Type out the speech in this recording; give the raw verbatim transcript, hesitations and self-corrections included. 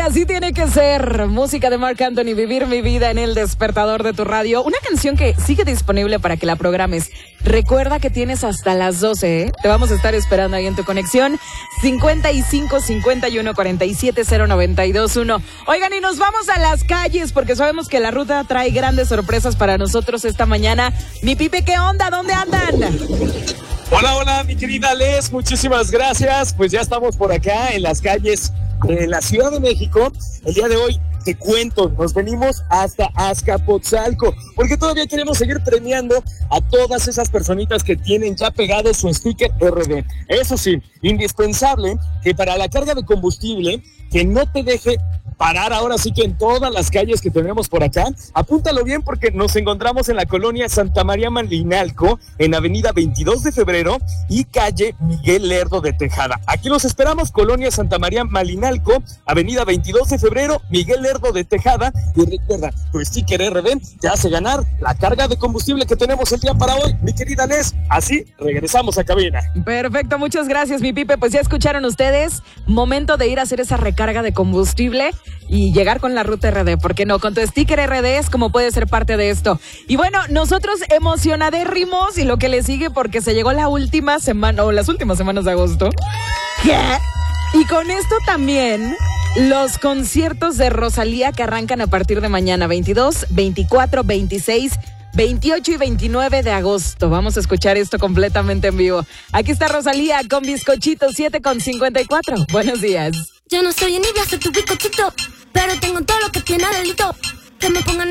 así tiene que ser. Música de Marc Anthony, Vivir mi vida en el despertador de tu radio. Una canción que sigue disponible para que la programes. Recuerda que tienes hasta las doce, ¿eh? Te vamos a estar esperando ahí en tu conexión. cincuenta y cinco, cincuenta y uno, cuarenta y siete, cero noventa y dos uno. Oigan, y nos vamos a las calles porque sabemos que la ruta trae grandes sorpresas para nosotros esta mañana. Mi Pipe, ¿qué onda? ¿Dónde andan? Hola, hola, mi querida Les, muchísimas gracias. Pues ya estamos por acá en las calles de la Ciudad de México. El día de hoy, te cuento, nos venimos hasta Azcapotzalco, porque todavía queremos seguir premiando a todas esas personitas que tienen ya pegado su sticker R D. Eso sí, indispensable que para la carga de combustible, que no te deje parar ahora sí que en todas las calles que tenemos por acá. Apúntalo bien porque nos encontramos en la colonia Santa María Malinalco, en avenida veintidós de febrero y calle Miguel Lerdo de Tejada. Aquí los esperamos, colonia Santa María Malinalco, avenida veintidós de febrero, Miguel Lerdo de Tejada. Y recuerda, tu sticker R D te hace ganar la carga de combustible que tenemos el día para hoy, mi querida Nes. Así regresamos a cabina. Perfecto, muchas gracias, mi Pipe. Pues ya escucharon ustedes, momento de ir a hacer esa recarga de combustible y llegar con la ruta R D, ¿por qué no? Con tu sticker R D es como puede ser parte de esto. Y bueno, nosotros emocionadérrimos y lo que le sigue porque se llegó la última semana, o las últimas semanas de agosto. ¿Qué? Y con esto también los conciertos de Rosalía que arrancan a partir de mañana, veintidós, veinticuatro, veintiséis, veintiocho y veintinueve de agosto. Vamos a escuchar esto completamente en vivo. Aquí está Rosalía con Bizcochito, siete con cincuenta y cuatro. Buenos días. Yo no soy envidia, soy tu bizcochito, pero tengo todo lo que tiene delito. Que me pongan